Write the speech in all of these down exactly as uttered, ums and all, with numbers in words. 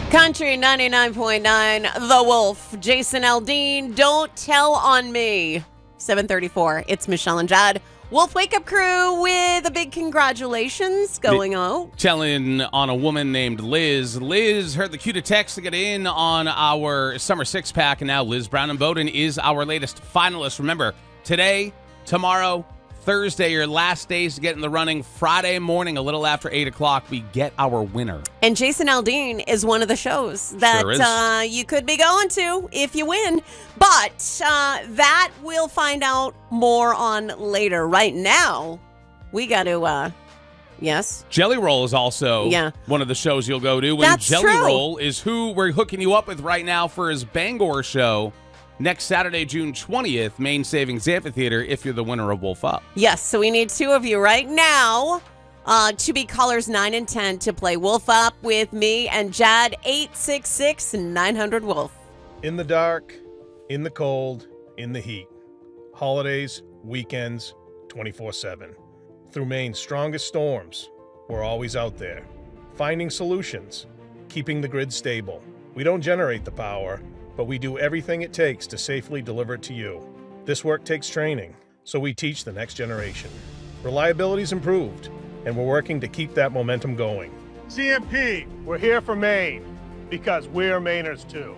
Country ninety-nine point nine, The Wolf, Jason Aldean, Don't Tell on Me. seven thirty-four, it's Michelle and Jad. Wolf Wake Up Crew with a big congratulations going on. Telling on a woman named Liz. Liz heard the cue to text to get in on our summer six pack, and now Liz Brown and Bowden is our latest finalist. Remember, today, tomorrow, Thursday, your last days to get in the running. Friday morning, a little after eight o'clock, we get our winner. And Jason Aldean is one of the shows that Sure is. uh, you could be going to if you win. But uh, that we'll find out more on later. Right now, we got to, uh, yes? Jelly Roll is also Yeah. one of the shows you'll go to. And That's Jelly true. Roll is who we're hooking you up with right now for his Bangor show next Saturday, June twentieth, Main Savings Amphitheater, if you're the winner of Wolf Up. Yes, so we need two of you right now uh, to be callers nine and ten to play Wolf Up with me and Jad, eight six six, nine hundred wolf. In the dark, in the cold, in the heat. Holidays, weekends, twenty-four seven. Through Maine's strongest storms, we're always out there. Finding solutions, keeping the grid stable. We don't generate the power, but we do everything it takes to safely deliver it to you. This work takes training, so we teach the next generation. Reliability's improved, and we're working to keep that momentum going. C M P, we're here for Maine, because we're Mainers too.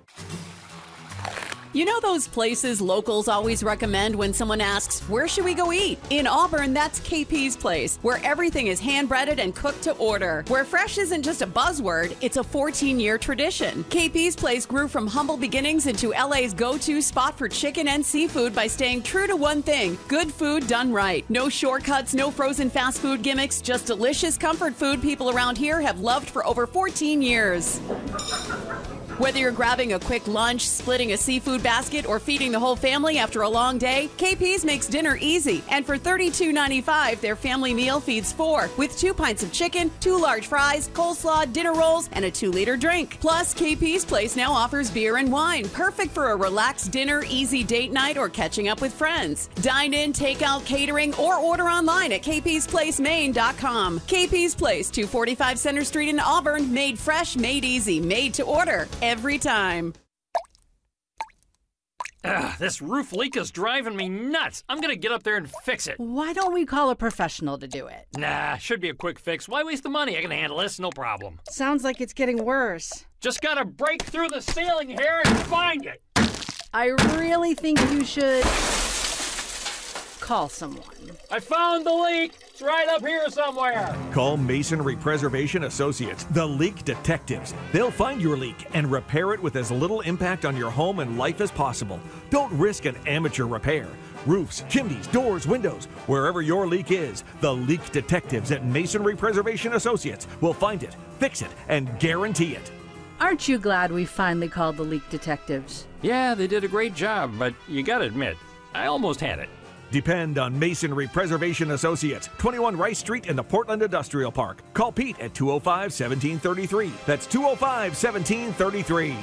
You know those places locals always recommend when someone asks, where should we go eat? In Auburn, that's K P's Place, where everything is hand-breaded and cooked to order. Where fresh isn't just a buzzword, it's a fourteen-year tradition. K P's Place grew from humble beginnings into L A's go-to spot for chicken and seafood by staying true to one thing, good food done right. No shortcuts, no frozen fast food gimmicks, just delicious comfort food people around here have loved for over fourteen years. Whether you're grabbing a quick lunch, splitting a seafood basket, or feeding the whole family after a long day, K P's makes dinner easy. And for thirty-two ninety-five, their family meal feeds four, with two pints of chicken, two large fries, coleslaw, dinner rolls, and a two-liter drink. Plus, K P's Place now offers beer and wine, perfect for a relaxed dinner, easy date night, or catching up with friends. Dine in, take out, catering, or order online at k p s place maine dot com. K P's Place, two forty-five Center Street in Auburn, made fresh, made easy, made to order. Every time. Ugh, this roof leak is driving me nuts. I'm gonna get up there and fix it. Why don't we call a professional to do it? Nah, should be a quick fix. Why waste the money? I can handle this, no problem. Sounds like it's getting worse. Just gotta break through the ceiling here and find it. I really think you should call someone. I found the leak. It's right up here somewhere. Call Masonry Preservation Associates, the leak detectives. They'll find your leak and repair it with as little impact on your home and life as possible. Don't risk an amateur repair. Roofs, chimneys, doors, windows, wherever your leak is, the leak detectives at Masonry Preservation Associates will find it, fix it, and guarantee it. Aren't you glad we finally called the leak detectives? Yeah, they did a great job, but you gotta admit, I almost had it. Depend on Masonry Preservation Associates, twenty-one Rice Street in the Portland Industrial Park. Call Pete at two oh five, one seven three three. That's two oh five, one seven three three.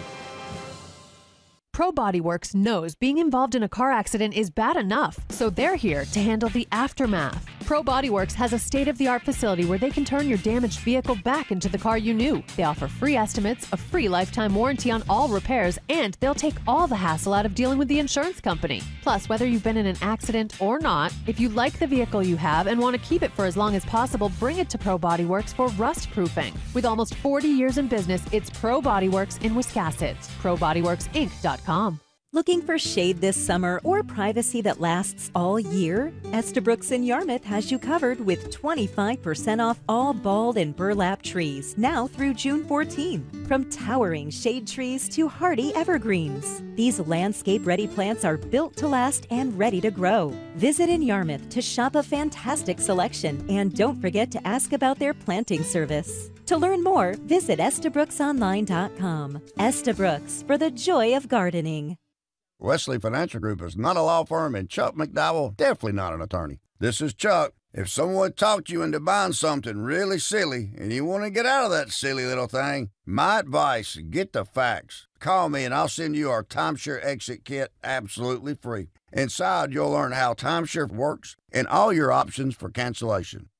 Pro Body Works knows being involved in a car accident is bad enough, so they're here to handle the aftermath. Pro Body Works has a state-of-the-art facility where they can turn your damaged vehicle back into the car you knew. They offer free estimates, a free lifetime warranty on all repairs, and they'll take all the hassle out of dealing with the insurance company. Plus, whether you've been in an accident or not, if you like the vehicle you have and want to keep it for as long as possible, bring it to Pro Body Works for rust proofing. With almost forty years in business, it's Pro Body Works in Wiscasset. pro body works inc dot com. Looking for shade this summer or privacy that lasts all year? Estabrooks in Yarmouth has you covered with twenty-five percent off all bald and burlap trees now through June fourteenth. From towering shade trees to hardy evergreens, these landscape-ready plants are built to last and ready to grow. Visit in Yarmouth to shop a fantastic selection, and don't forget to ask about their planting service. To learn more, visit estabrooks online dot com. Estabrooks, for the joy of gardening. Wesley Financial Group is not a law firm, and Chuck McDowell definitely not an attorney. This is Chuck. If someone talked you into buying something really silly and you want to get out of that silly little thing, my advice, get the facts. Call me and I'll send you our timeshare exit kit absolutely free. Inside, you'll learn how timeshare works and all your options for cancellation.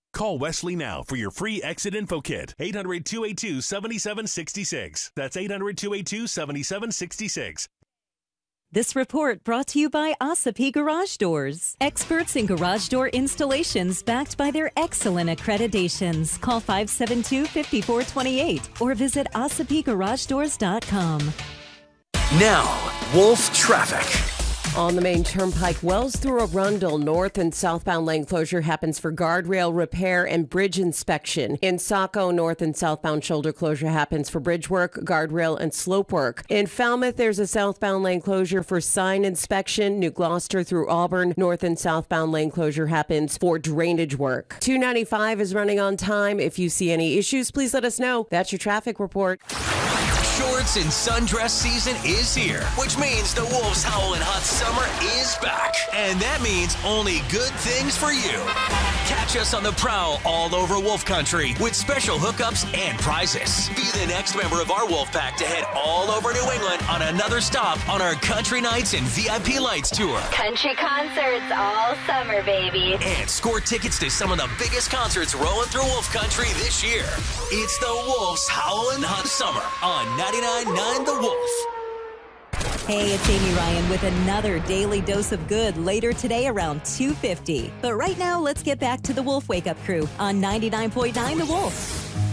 Call Wesley now for your free exit info kit. eight hundred, two eight two, seven seven six six. That's eight hundred, two eight two, seven seven six six. This report brought to you by Ossipee Garage Doors. Experts in garage door installations backed by their excellent accreditations. Call five seven two, five four two eight or visit ossipee garage doors dot com. Now, Wolf Traffic. On the main turnpike, Wells through Arundel, north and southbound lane closure happens for guardrail repair and bridge inspection. In Saco, north and southbound shoulder closure happens for bridge work, guardrail, and slope work. In Falmouth, there's a southbound lane closure for sign inspection. New Gloucester through Auburn, north and southbound lane closure happens for drainage work. two ninety-five is running on time. If you see any issues, please let us know. That's your traffic report. Shorts and sundress season is here, which means the Wolves Howlin' Hot Summer is back. And that means only good things for you. Catch us on the prowl all over Wolf Country with special hookups and prizes. Be the next member of our Wolf Pack to head all over New England on another stop on our Country Nights and V I P Lights tour. Country concerts all summer, baby. And score tickets to some of the biggest concerts rolling through Wolf Country this year. It's the Wolves Howlin' Hot Summer on ninety-nine point nine The Wolf. Hey, it's Amy Ryan with another daily dose of good later today around two fifty. But right now, let's get back to the Wolf Wake Up Crew on ninety-nine point nine The Wolf.